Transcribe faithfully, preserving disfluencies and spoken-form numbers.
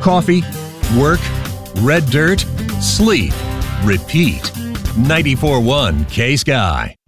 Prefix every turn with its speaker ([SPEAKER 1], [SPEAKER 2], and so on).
[SPEAKER 1] coffee, work, red dirt, sleep, repeat. ninety-four point one K-Sky.